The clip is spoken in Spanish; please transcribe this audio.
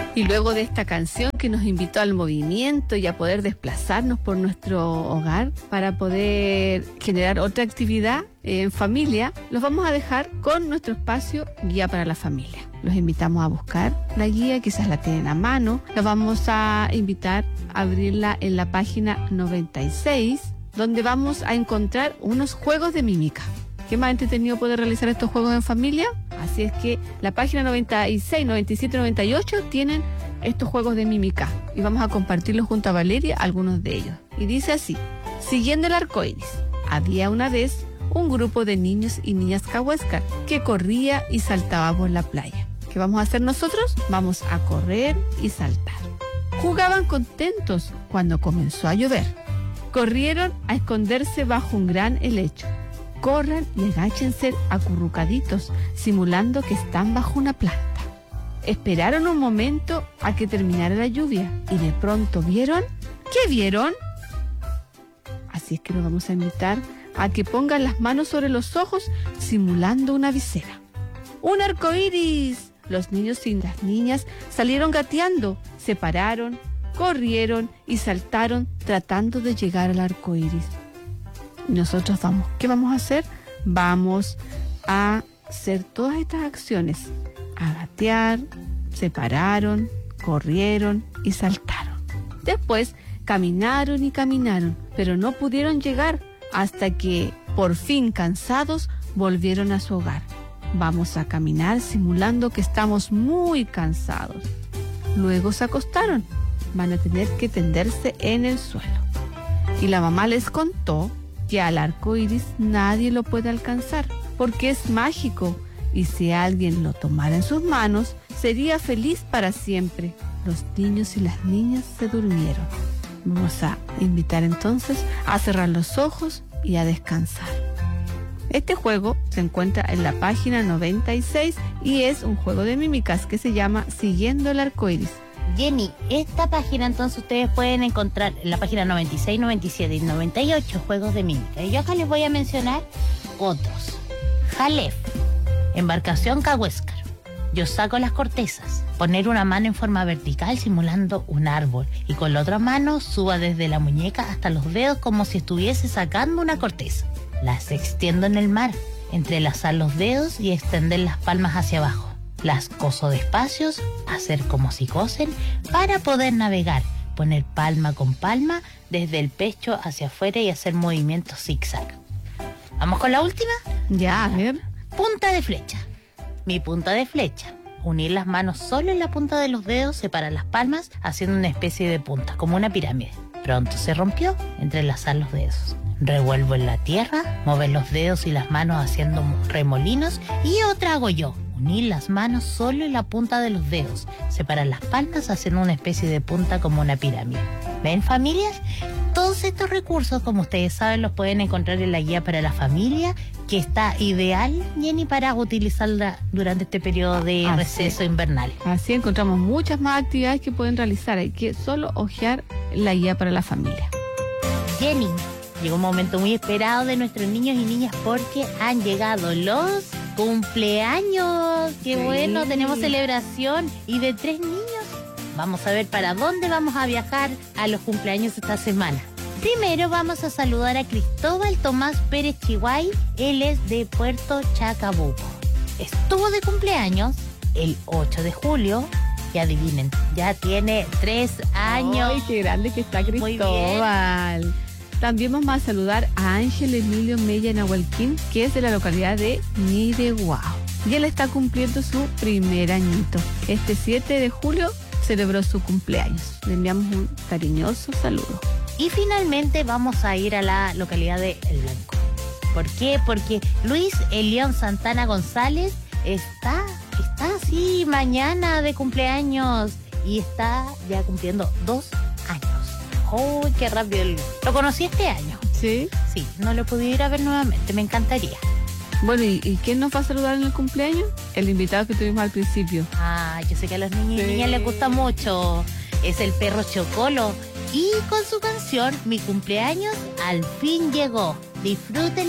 Y luego de esta canción que nos invitó al movimiento y a poder desplazarnos por nuestro hogar para poder generar otra actividad en familia, los vamos a dejar con nuestro espacio Guía para la Familia. Los invitamos a buscar la guía, quizás la tienen a mano. Los vamos a invitar a abrirla en la página 96, donde vamos a encontrar unos juegos de mímica. ¿Qué más entretenido poder realizar estos juegos en familia? Así es que la página 96, 97, 98 tienen estos juegos de mímica y vamos a compartirlos junto a Valeria, algunos de ellos. Y dice así: siguiendo el arco iris, había una vez un grupo de niños y niñas cahuéscar que corría y saltaba por la playa. ¿Qué vamos a hacer nosotros? Vamos a correr y saltar. Jugaban contentos cuando comenzó a llover. Corrieron a esconderse bajo un gran helecho. Corran y agáchense acurrucaditos, simulando que están bajo una planta. Esperaron un momento a que terminara la lluvia y de pronto vieron... ¿Qué vieron? Así es que los vamos a invitar a que pongan las manos sobre los ojos, simulando una visera. ¡Un arco iris! Los niños y las niñas salieron gateando, se pararon, corrieron y saltaron tratando de llegar al arco iris. Nosotros ¿qué vamos a hacer? Vamos a hacer todas estas acciones. A gatear, se pararon, corrieron y saltaron. Después caminaron y caminaron, pero no pudieron llegar hasta que, por fin cansados, volvieron a su hogar. Vamos a caminar simulando que estamos muy cansados. Luego se acostaron. Van a tener que tenderse en el suelo. Y la mamá les contó que al arco iris nadie lo puede alcanzar, porque es mágico, y si alguien lo tomara en sus manos, sería feliz para siempre. Los niños y las niñas se durmieron. Vamos a invitar entonces a cerrar los ojos y a descansar. Este juego se encuentra en la página 96 y es un juego de mímicas que se llama Siguiendo el arco iris. Jenny, esta página entonces ustedes pueden encontrar en la página 96, 97 y 98, juegos de mímica. Y yo acá les voy a mencionar otros. Jalef, embarcación cahuéscar. Yo saco las cortezas. Poner una mano en forma vertical simulando un árbol y con la otra mano suba desde la muñeca hasta los dedos como si estuviese sacando una corteza. Las extiendo en el mar, entrelazar los dedos y extender las palmas hacia abajo. Las coso despacio, hacer como si cosen, para poder navegar, poner palma con palma desde el pecho hacia afuera y hacer movimientos zigzag. ¿Vamos con la última? Ya, a ver. Punta de flecha. Mi punta de flecha. Unir las manos solo en la punta de los dedos, separar las palmas, haciendo una especie de punta, como una pirámide. Pronto se rompió, entrelazar los dedos. Revuelvo en la tierra, mover los dedos y las manos haciendo remolinos, y otra hago yo. Unir las manos solo en la punta de los dedos, separar las palmas haciendo una especie de punta como una pirámide. ¿Ven, familias? Todos estos recursos, como ustedes saben, los pueden encontrar en la guía para la familia, que está ideal, Jenny, para utilizarla durante este periodo de receso invernal. Así encontramos muchas más actividades que pueden realizar. Hay que solo hojear la guía para la familia. Jenny, llegó un momento muy esperado de nuestros niños y niñas porque han llegado los cumpleaños. ¡Qué bueno! Tenemos celebración y de 3 niños. Vamos a ver para dónde vamos a viajar a los cumpleaños esta semana. Primero vamos a saludar a Cristóbal Tomás Pérez Chihuay. Él es de Puerto Chacabuco. Estuvo de cumpleaños el 8 de julio. Y adivinen, ya tiene 3 años. ¡Ay, qué grande que está Cristóbal! También vamos a saludar a Ángel Emilio Mella Nahualquín, que es de la localidad de Nideguao. Y él está cumpliendo su primer añito. Este 7 de julio celebró su cumpleaños. Le enviamos un cariñoso saludo. Y finalmente vamos a ir a la localidad de El Blanco. ¿Por qué? Porque Luis Elión Santana González está así mañana de cumpleaños y está ya cumpliendo 2 años. ¡Uy, qué rápido! Lo conocí este año. ¿Sí? Sí, no lo pude ir a ver nuevamente, me encantaría. Bueno, ¿y quién nos va a saludar en el cumpleaños? El invitado que tuvimos al principio. Ah, yo sé que a los niños y niñas les gusta mucho. Es el perro Chocolo. Y con su canción, Mi cumpleaños al fin llegó. Disfruten.